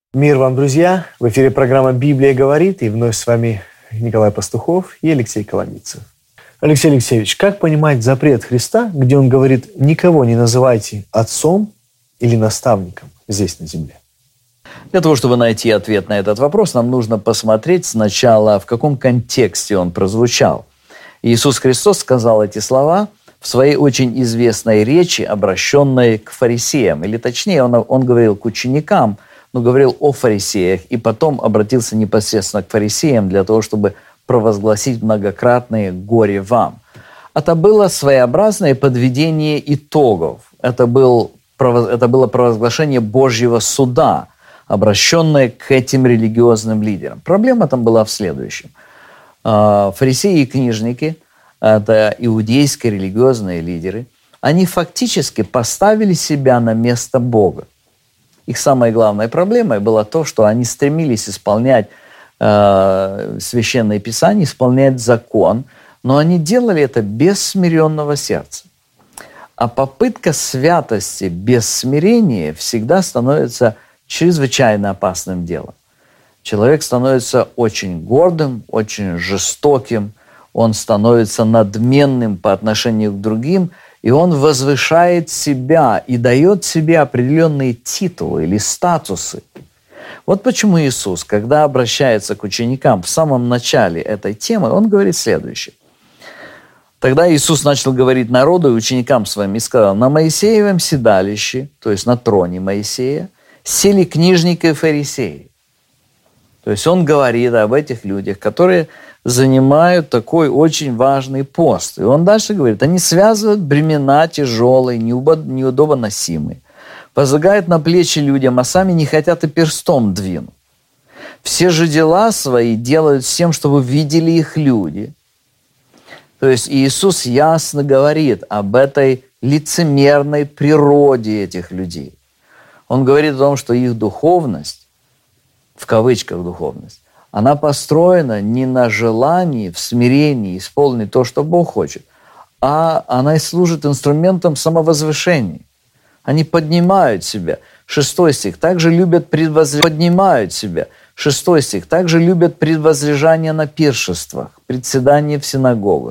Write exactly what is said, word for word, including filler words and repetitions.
Мир вам, друзья! В эфире программа «Библия говорит», и вновь с вами Николай Пастухов и Алексей Коломийцев. Алексей Алексеевич, как понимать запрет Христа, где Он говорит: «Никого не называйте отцом или наставником здесь на земле»? Для того, чтобы найти ответ на этот вопрос, нам нужно посмотреть сначала, в каком контексте он прозвучал. Иисус Христос сказал эти слова в своей очень известной речи, обращенной к фарисеям. Или точнее, он, он говорил к ученикам, но говорил о фарисеях, и потом обратился непосредственно к фарисеям для того, чтобы провозгласить многократное «горе вам». Это было своеобразное подведение итогов. Это, был, это было провозглашение Божьего суда, обращенное к этим религиозным лидерам. Проблема там была в следующем. Фарисеи и книжники, это иудейские религиозные лидеры, они фактически поставили себя на место Бога. Их самой главной проблемой было то, что они стремились исполнять э, Священное Писание, исполнять закон, но они делали это без смиренного сердца. А попытка святости без смирения всегда становится чрезвычайно опасным делом. Человек становится очень гордым, очень жестоким, он становится надменным по отношению к другим, и он возвышает себя и дает себе определенные титулы или статусы. Вот почему Иисус, когда обращается к ученикам в самом начале этой темы, он говорит следующее. Тогда Иисус начал говорить народу и ученикам своим и сказал: «На Моисеевом седалище, то есть на троне Моисея, сели книжники и фарисеи». То есть он говорит об этих людях, которые занимают такой очень важный пост. И он дальше говорит: они связывают бремена тяжелые, неудобно носимые, возлагают на плечи людям, а сами не хотят и перстом двинуть. Все же дела свои делают с тем, чтобы видели их люди. То есть Иисус ясно говорит об этой лицемерной природе этих людей. Он говорит о том, что их духовность, в кавычках духовность, она построена не на желании, в смирении исполнить то, что Бог хочет, а она и служит инструментом самовозвышения. Они поднимают себя. Шестой стих. Также любят предвозлежание. Поднимают себя. Шестой стих. Также любят предвозлежание на пиршествах, председание в синагогах.